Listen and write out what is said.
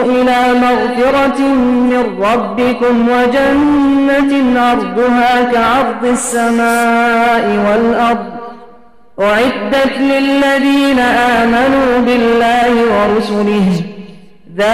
إلى مغفرة من ربكم وجنة عرضها كعرض السماء والأرض أعدت للذين آمنوا بالله ورسله